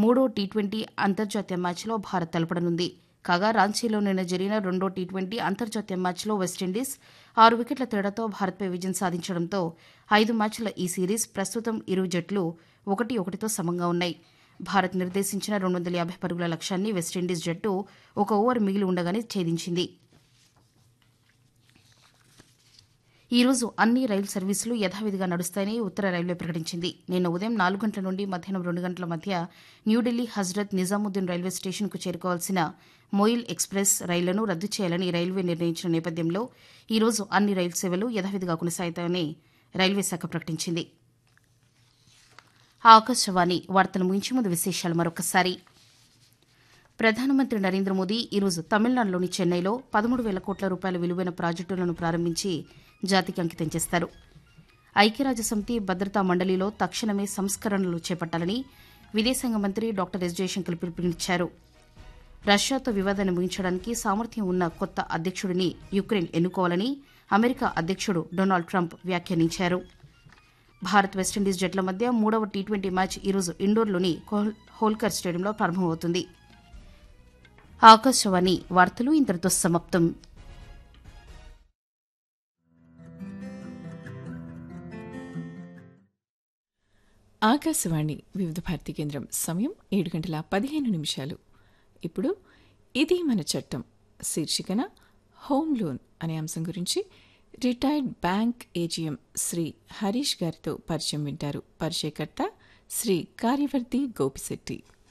మూడో టీ20 అంతర్జాతీయ మ్యాచ్లో భారత్ తలపడనుంది. కాగా రాంచీలో నిన్న జరిగిన రెండో టీ20 అంతర్జాతీయ మ్యాచ్లో వెస్టిండీస్ 6 వికెట్ల తేడాతో భారత్పై విజయం సాధించడంతో 5 మ్యాచ్ల ఈ సిరీస్ ప్రస్తుతం ఇరు జట్లు 1-1తో సమంగా ఉన్నాయి. భారత్ నిర్దేశించిన 250 పరుగుల లక్ష్యాన్ని వెస్టిండీస్ జట్టు ఒక ఓవర్ మిగిలి ఉండగానే ఛేదించింది. ఈ రోజు అన్ని రైలు సర్వీసులు యథావిధిగా నడుస్తాయని ఉత్తర రైల్వే ప్రకటించింది. నిన్న ఉదయం 4 గంటల నుండి మధ్యాహ్నం 2 గంటల మధ్య న్యూఢిల్లీ హజ్రత్ నిజాముద్దీన్ రైల్వే స్టేషన్కు చేరుకోవాల్సిన మొయిల్ ఎక్స్ప్రెస్ రైళ్లను రద్దు చేయాలని రైల్వే నిర్ణయించిన నేపథ్యంలో ఈ రోజు అన్ని రైలు సేవలు యథావిధిగా కొనసాగుతాయని రైల్వే శాఖ ప్రకటించింది. ఆకాశవాణి వార్తలు ముగించే ముందు విశేషాలు మరొకసారి. ప్రధానమంత్రి నరేంద్ర మోదీ ఈరోజు తమిళనాడులోని చెన్నైలో 13,000 కోట్ల రూపాయల విలువైన ప్రాజెక్టులను ప్రారంభించి జాతికి అంకితం చేస్తారు. ఐక్యరాజ్యసమితి భద్రతా మండలిలో తక్షణమే సంస్కరణలు చేపట్టాలని విదేశాంగ మంత్రి డాక్టర్ ఎస్ జయశంకర్ పిలుపునిచ్చారు. రష్యాతో వివాదాన్ని ముగించడానికి సామర్థ్యం ఉన్న కొత్త అధ్యక్షుడిని యుక్రెయిన్ ఎన్నుకోవాలని అమెరికా అధ్యక్షుడు డొనాల్డ్ ట్రంప్ వ్యాఖ్యానించారు. భారత్ వెస్టిండీస్ జట్ల మధ్య 3వ టీ20 మ్యాచ్ ఈరోజు ఇండోర్లోని హోల్కర్ స్టేడియంలో ప్రారంభమవుతుంది. ఆకాశవాణి వార్తలు ఇంతటితో సమాప్తం. ఆకాశవాణి వివిధ భారతి కేంద్రం సమయం 7:15. ఇప్పుడు ఇది మన చట్టం శీర్షికన హోమ్ లోన్ అనే అంశం గురించి retired bank AGM Shri Harish గారితో పరిచయం వింటారు. పరిచయకర్త శ్రీ కార్యవర్తి గోపిశెట్టి.